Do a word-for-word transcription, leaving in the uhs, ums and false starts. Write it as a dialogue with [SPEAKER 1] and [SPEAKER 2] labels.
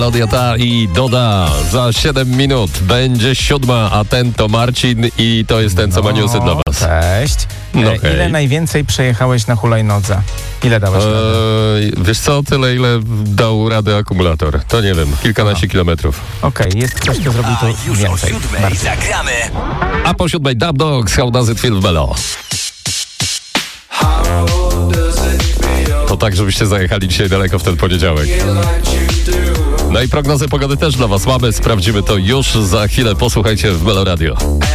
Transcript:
[SPEAKER 1] Melodia ta i Doda. Za siedem minut będzie siódma, a ten to Marcin i to jest ten, co ma newsy dla was.
[SPEAKER 2] Cześć.
[SPEAKER 1] No
[SPEAKER 2] E,
[SPEAKER 1] hej.
[SPEAKER 2] Ile najwięcej przejechałeś na hulajnodze? Ile dałeś radę?
[SPEAKER 1] Eee, wiesz co, tyle ile dał radę akumulator. To nie wiem, kilkanaście kilometrów.
[SPEAKER 2] Okej, jest ktoś, kto zrobił
[SPEAKER 3] A
[SPEAKER 2] to
[SPEAKER 3] już o
[SPEAKER 2] więcej.
[SPEAKER 3] siódmej
[SPEAKER 2] Bardzo.
[SPEAKER 3] zagramy.
[SPEAKER 1] A po siódmej Dub Dogs, How Does It Feel w Melo. To tak, żebyście zajechali dzisiaj daleko w ten poniedziałek. No i prognozę pogody też dla was mamy. Sprawdzimy to już za chwilę. Posłuchajcie w Melo Radio.